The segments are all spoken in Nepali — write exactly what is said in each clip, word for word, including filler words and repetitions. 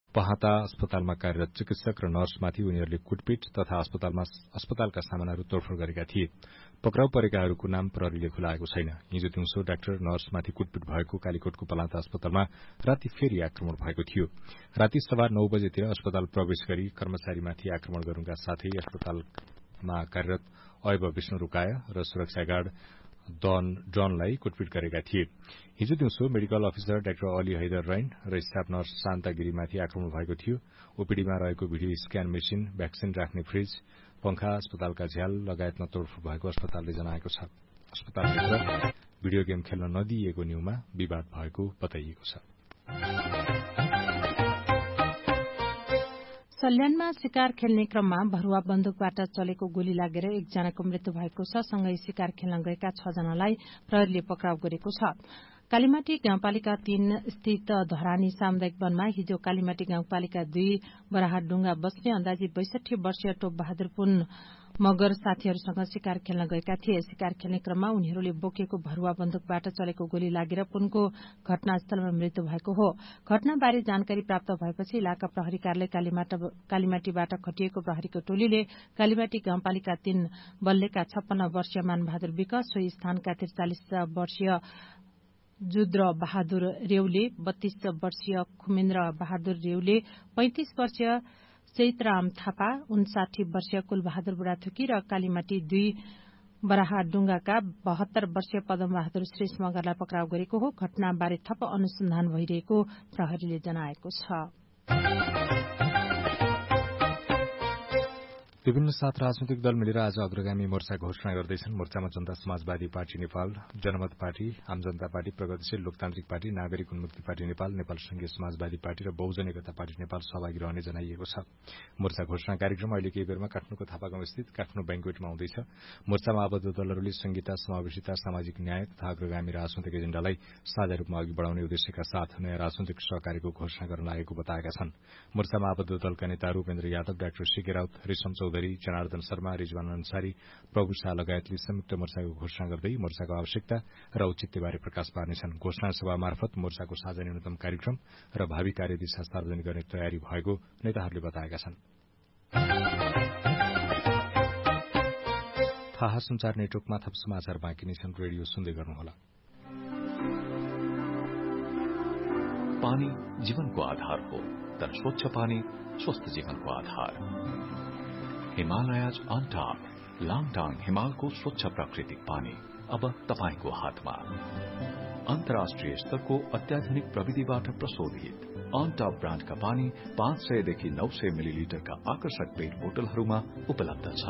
पहाता अस्पतालमा कार्यरत चिकित्सक र नर्समाथि उनीहरूले कुटपिट तथा अस्पतालमा अस्पतालका सामानहरू तोडफोड़ गरेका थिए। पक्राउ परेकाहरूको नाम प्रहरीले खुलाएको छैन। हिजो दिउँसो डाक्टर नर्समाथि कुटपिट भएको कालीकोटको पलाता अस्पतालमा राति फेरि आक्रमण भएको थियो। राति सभा नौ बजेतिर अस्पताल प्रवेश गरी कर्मचारीमाथि आक्रमण गर्नुका साथै अस्पतालमा कार्यरत अयब विष्णु रुकाया र सुरक्षा गार्ड डनलाई कुटपिट गरेका थिए। हिजो दिउँसो medical officer doctor Ali Haidar रैन र स्टाफ नर्स शान्ता गिरीमाथि आक्रमण भएको थियो। ओपीडीमा रहेको भिडियो स्क्यान मेसिन, भ्याक्सिन राख्ने फ्रिज, पंखा, अस्पतालका झ्याल लगायतमा तोडफोड़ भएको अस्पतालले जनाएको छ। अस्पतालभित्र भिडियो गेम खेल्न नदिइएको न्यूमा विवाद भएको बताइएको छ। सल्यानमा शिकार खेल्ने क्रममा भरुवा बन्दुकबाट चलेको गोली लागेर एकजनाको मृत्यु भएको छ। सँगै शिकार खेल्न गएका छ जनालाई प्रहरीले पक्राउ गरेको छ। कालीमाटी गाउँपालिका तीन स्थित धरानी सामुदायिक वनमा हिजो कालीमाटी गाउँपालिका दुई बराहाडुंगा बस्ने अन्दाजी बैसठी वर्षीय टोप बहादुर पुन मगर साथीहरूसँग शिकार खेल्न गएका थिए। शिकार खेल्ने क्रममा उनीहरूले बोकेको भरुवा बन्दुकबाट चलेको गोली लागेर पुनको घटनास्थलमा मृत्यु भएको हो। घटनाबारे जानकारी प्राप्त भएपछि इलाका प्रहरी कार्यालय कालीमाटीबाट खटिएको प्रहरीको टोलीले कालीमाटी गाउँपालिका तीन बल्लेका छप्पन्न वर्षीय मानबहादुर विक, सोही स्थानका त्रिचालिस वर्षीय जुद्र बहादुर रेउले, बत्तीस वर्षीय खुमेन्द्र बहादुर रेउले, पैंतिस वर्षीय चैतराम थापा, उन्साठी वर्षीय कुलबहादुर बुढाथुकी र कालीमाटी दुई बराहाडुंगाका बहत्तर वर्षीय पदम बहादुर श्रेष्ठ मगरलाई पक्राउ गरेको हो। घटनाबारे थप अनुसन्धान भइरहेको प्रहरीले जनाएको छ। विभिन्न सात राजनैतिक दल मिलेर आज अग्रगामी मोर्चा घोषणा गर्दैछन्। मोर्चामा जनता समाजवादी पार्टी नेपाल, जनमत पार्टी, आम जनता पार्टी, प्रगतिशील लोकतान्त्रिक पार्टी, नागरिक उन्मुक्ति पार्टी नेपाल, नेपाल संघीय समाजवादी पार्टी र बहुजन एकता पार्टी नेपाल सहभागी रहने जनाइएको छ। मोर्चा घोषणा कार्यक्रम अहिले केही बेरमा काठमाडौँको थापागाउँ स्थित काठमाडौँ बैंक्वेटमा हुँदैछ। मोर्चामा आबद्ध दलहरूले संहिता, समावेशिता, सामाजिक न्याय तथा अग्रगामी राजनैतिक एजेण्डालाई साझा रूपमा अघि बढ़ाउने उद्देश्यका साथ नयाँ राजनैतिक सहकार्यको घोषणा गर्न लागेको बताएका छन्। मोर्चामा आबद्ध दलका नेताहरू उपेन्द्र यादव, डाक्टर सीके राउत, रेशम चौधरी, जनार्दन शर्मा, रिजवान अन्सारी, प्रभु शाह लगायतले संयुक्त मोर्चाको घोषणा गर्दै मोर्चाको आवश्यकता र औचित्यबारे प्रकाश पार्नेछन्। घोषणा सभा मार्फत मोर्चाको साझा न्यूनतम कार्यक्रम र भावी कार्यदिशा सार्वजनिक गर्ने तयारी भएको नेताहरूले बताएका छन्। थाहा संचार नेटवर्कमा थप समाचार बाँकी नै छन्। रेडियो सुन्दै गर्नुहोला। पानी जीवनको आधार हो, तर स्वच्छ पानी स्वस्थ जीवनको आधार। हिमालयज अनटॉप लाङटाङ हिमालको स्वच्छ प्राकृतिक पानी अब तपाईको हातमा। अन्तर्राष्ट्रिय स्तरको अत्याधुनिक प्रविधिबाट प्रशोधित अनटॉप ब्रान्डका पानी पाँच सयदेखि नौ सय मिलिलिटरका आकर्षक पेट बोतलहरूमा उपलब्ध छ।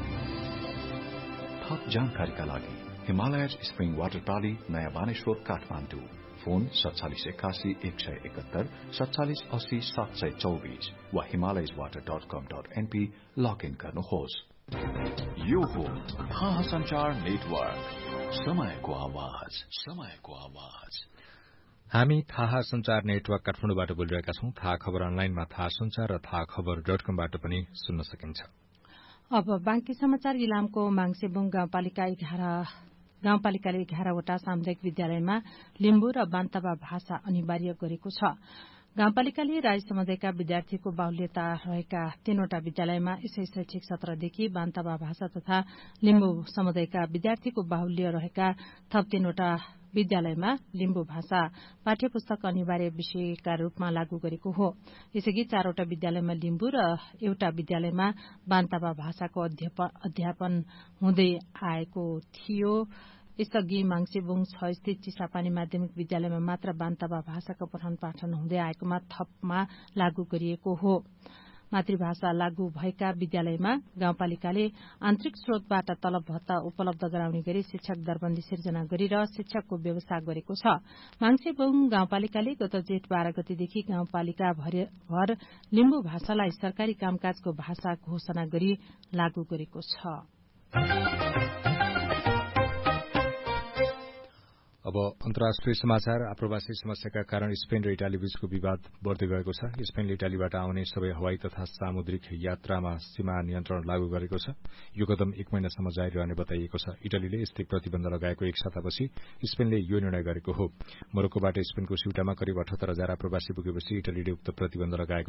थप जानकारीका लागि हिमालयज स्प्रिङ वाटर प्राली, नयाँ बानेश्वर, काठमाडौँ। फोन सत्तालिस एकासी एक सय एकहत्तर सत्तालिस अस्सी सात सय चौबीस वा हिमालयज वाटर डट कम डट एनपी लगइन गर्नुहोस्। यो हो थाहा संचार नेटवर्क, समयको आवाज, समयको आवाज। हामी थाहा संचार नेटवर्क काठमाडौँबाट बोलिरहेका छौं। थाहा खबर अनलाइनमा थाहा संचार र थाहा खबर डट कमबाट पनि सुन्न सकिन्छ। अब बाँकी समाचार। इलामको माङसेबुङ गाउँपालिका एघार गाउँपालिकाले एघारवटा सामुदायिक विद्यालयमा लिम्बू र बान्तवा भाषा अनिवार्य गरेको छ। गाउँपालिकाले राई समुदायका विद्यार्थीको बाहुल्यता रहेका तीनवटा विद्यालयमा यसै शैक्षिक सत्रदेखि बान्तवा भाषा तथा लिम्बू समुदायका विद्यार्थीको बाहुल्य रहेका थप तीनवटा विद्यालयमा लिम्बू भाषा पाठ्य पुस्तक अनिवार्य विषयका रूपमा लागू गरेको हो। यसअघि चारवटा विद्यालयमा लिम्बू र एउटा विद्यालयमा बान्तवा भाषाको अध्यापन हुँदै आएको थियो। यसअघि माङसेबुङ छ स्थित चिसापानी माध्यमिक विद्यालयमा मात्र बान्तवा भाषाको पठन पाठन हुँदै आएकोमा थपमा लागू गरिएको हो। मातृभाषा लागू भएका विद्यालयमा गाउँपालिकाले आन्तरिक स्रोतबाट तलब भत्ता उपलब्ध गराउने गरी शिक्षक दरबन्दी सिर्जना गरेर शिक्षकको व्यवस्था गरेको छ। माङसेबुङ गाउँपालिकाले गत जेठ बाह्र गतेदेखि गाउँपालिका भर लिम्बू भाषालाई सरकारी कामकाजको भाषा घोषणा गरी लागू गरेको छ। अब अन्तर्राष्ट्रिय समाचार। आप्रवासी समस्याका कारण स्पेन र इटाली बीचको विवाद बढ़दै गएको छ। स्पेनले इटालीबाट आउने सबै हवाई तथा सामुद्रिक यात्रामा सीमा नियन्त्रण लागू गरेको छ। यो कदम एक महिनासम्म जारी रहने बताइएको छ। इटालीले यस्तै प्रतिबन्ध लगाएको एक सातापछि स्पेनले यो निर्णय गरेको हो। मोरक्कोबाट स्पेनको सिउटामा करिब अठहत्तर हजार आप्रवासी पुगेपछि इटालीले उक्त प्रतिबन्ध लगाएको